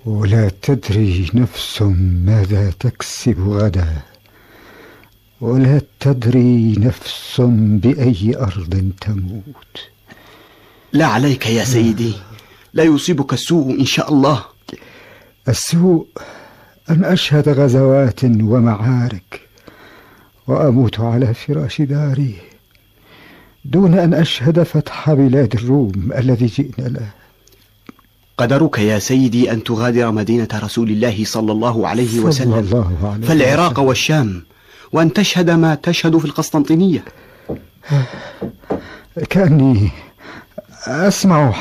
ولا تدري نفس ماذا تكسب غدا، ولا تدري نفس بأي أرض تموت. لا عليك يا سيدي، لا يصيبك السوء إن شاء الله. السوء أن أشهد غزوات ومعارك وأموت على فراش داري دون أن أشهد فتح بلاد الروم الذي جئنا له. قدرك يا سيدي أن تغادر مدينة رسول الله صلى الله عليه وسلم، فالعراق والشام، وأن تشهد ما تشهد في القسطنطينية. كأني أسمع